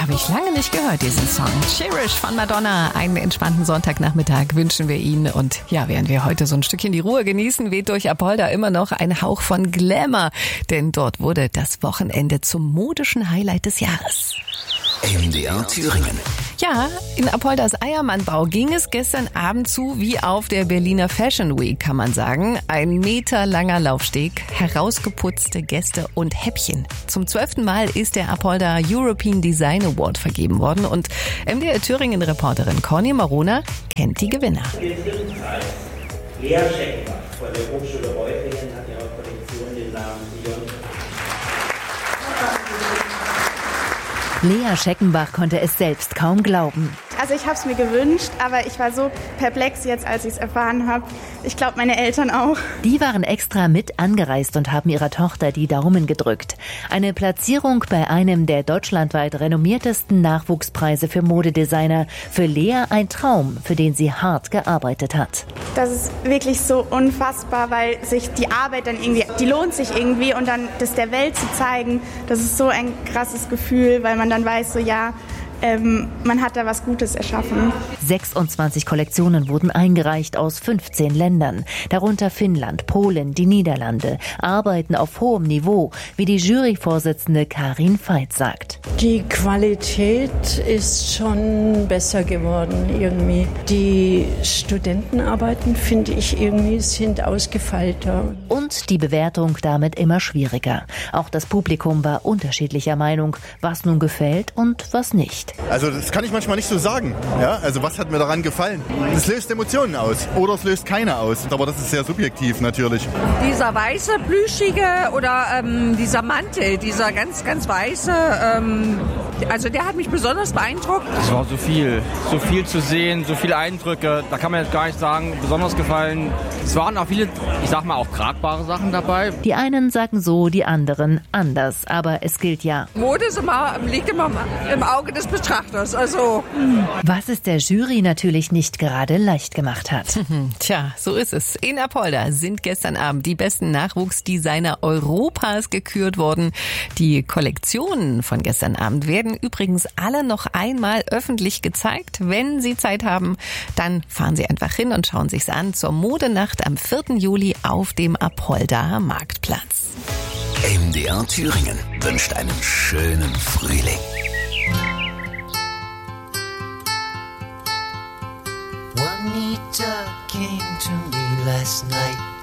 Habe ich lange nicht gehört, diesen Song. Cherish von Madonna. Einen entspannten Sonntagnachmittag wünschen wir Ihnen. Und ja, während wir heute so ein Stückchen die Ruhe genießen, weht durch Apolda immer noch ein Hauch von Glamour. Denn dort wurde das Wochenende zum modischen Highlight des Jahres. MDR Thüringen. Ja, in Apoldas Eiermannbau ging es gestern Abend zu wie auf der Berliner Fashion Week, kann man sagen. Ein meterlanger Laufsteg, herausgeputzte Gäste und Häppchen. Zum 12. Mal ist der Apolda European Design Award vergeben worden und MDR Thüringen-Reporterin Conny Marona kennt die Gewinner. Lea Scheckenbach von der Hochschule Reutlingen hat ihrer Kollektion den Namen Beyond. Lea Scheckenbach konnte es selbst kaum glauben. Also ich habe es mir gewünscht, aber ich war so perplex jetzt, als ich es erfahren habe. Ich glaube, meine Eltern auch. Die waren extra mit angereist und haben ihrer Tochter die Daumen gedrückt. Eine Platzierung bei einem der deutschlandweit renommiertesten Nachwuchspreise für Modedesigner. Für Lea ein Traum, für den sie hart gearbeitet hat. Das ist wirklich so unfassbar, weil sich die Arbeit dann irgendwie, die lohnt sich irgendwie und dann das der Welt zu zeigen, das ist so ein krasses Gefühl, weil man dann weiß, so ja, man hat da was Gutes erschaffen. 26 Kollektionen wurden eingereicht aus 15 Ländern, darunter Finnland, Polen, die Niederlande, Arbeiten auf hohem Niveau, wie die Juryvorsitzende Karin Veit sagt. Die Qualität ist schon besser geworden irgendwie. Die Studentenarbeiten, finde ich irgendwie, sind ausgefeilter. Und die Bewertung damit immer schwieriger. Auch das Publikum war unterschiedlicher Meinung, was nun gefällt und was nicht. Also das kann ich manchmal nicht so sagen. Ja? Also was hat mir daran gefallen? Es löst Emotionen aus oder es löst keine aus. Aber das ist sehr subjektiv natürlich. Dieser weiße, plüschige oder dieser Mantel, dieser ganz, ganz weiße, also der hat mich besonders beeindruckt. Es war so viel zu sehen, so viele Eindrücke. Da kann man jetzt gar nicht sagen, besonders gefallen. Es waren auch viele, ich sag mal, auch tragbare Sachen dabei. Die einen sagen so, die anderen anders. Aber es gilt ja. Mode liegt immer im Auge des Betrachters. Also. Was es der Jury natürlich nicht gerade leicht gemacht hat. Tja, so ist es. In Apolda sind gestern Abend die besten Nachwuchsdesigner Europas gekürt worden. Die Kollektionen von gestern Abend werden übrigens alle noch einmal öffentlich gezeigt. Wenn Sie Zeit haben, dann fahren Sie einfach hin und schauen sich's an zur Modenacht am 4. Juli auf dem Apolda Marktplatz. MDR Thüringen wünscht einen schönen Frühling. Juanita came to me last night.